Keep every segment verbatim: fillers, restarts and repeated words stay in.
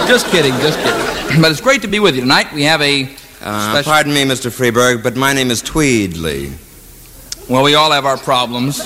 Just kidding, just kidding. But it's great to be with you tonight. We have a uh, special... Pardon me, Mister Freeberg, but my name is Tweedley. Well, we all have our problems.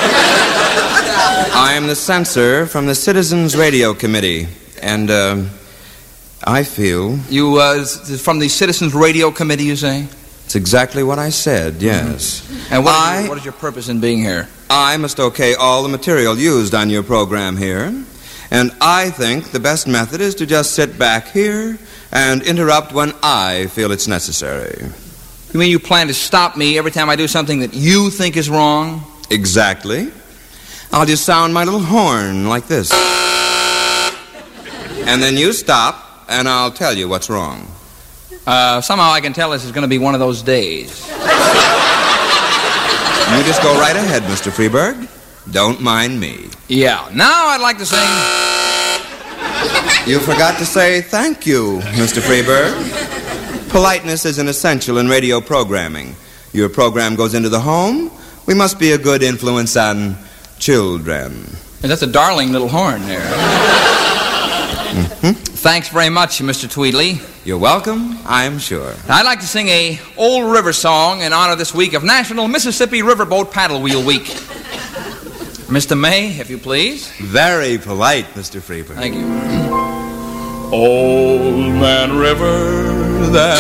I am the censor from the Citizens Radio Committee, and uh, I feel... You, uh, from the Citizens Radio Committee, you say? It's exactly what I said, yes. Mm-hmm. And what, I, is your, what is your purpose in being here? I must okay all the material used on your program here, and I think the best method is to just sit back here and interrupt when I feel it's necessary. You mean you plan to stop me every time I do something that you think is wrong? Exactly. I'll just sound my little horn like this. And then you stop, and I'll tell you what's wrong. Uh, somehow I can tell this is going to be one of those days. You just go right ahead, Mister Freeberg. Don't mind me. Yeah. Now I'd like to sing... You forgot to say thank you, Mister Freeberg. Politeness is an essential in radio programming. Your program goes into the home. We must be a good influence on children. And that's a darling little horn there. Mm-hmm. Thanks very much, Mister Tweedley. You're welcome, I'm sure. I'd like to sing a old river song in honor this week of National Mississippi Riverboat Paddle Wheel Week. Mister May, if you please. Very polite, Mister Freeberg. Thank you. Old Man River, that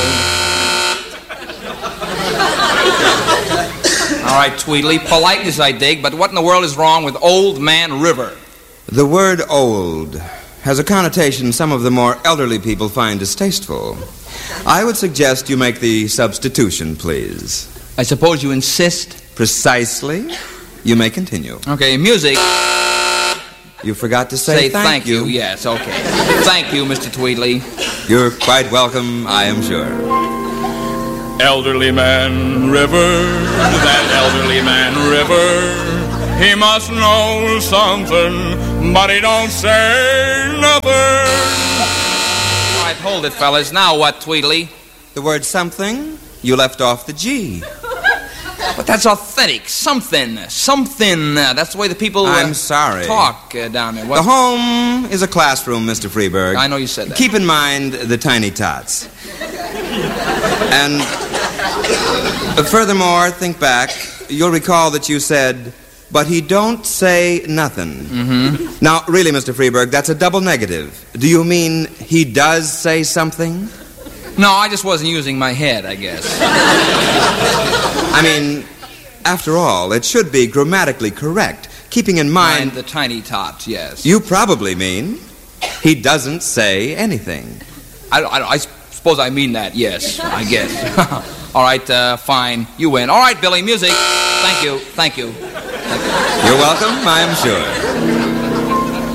old... All right, Tweedley, politeness I dig, but what in the world is wrong with Old Man River? The word old has a connotation some of the more elderly people find distasteful. I would suggest you make the substitution, please. I suppose you insist? Precisely. You may continue. Okay, music. You forgot to say, say thank, thank you. you. Yes, okay. Thank you, Mister Tweedley. You're quite welcome, I am sure. Elderly Man River, that elderly man River, he must know something, but he don't say nothing. All right, hold it, fellas. Now what, Tweedley? The word something, you left off the G. But that's authentic. Something. Something. Uh, that's the way the people uh, I'm sorry. talk uh, down there. What? The home is a classroom, Mister Freeberg. I know you said that. Keep in mind the tiny tots. And uh, furthermore, think back. You'll recall that you said, but he don't say nothing. Mm-hmm. Now, really, Mister Freeberg, that's a double negative. Do you mean he does say something? No, I just wasn't using my head, I guess. I mean, after all, it should be grammatically correct, keeping in mind... Mind the tiny tots, yes. You probably mean he doesn't say anything. I, I, I suppose I mean that, yes, I guess. All right, uh, fine, you win. All right, Billy, music. Thank you, thank you. Thank you. You're welcome, I'm sure.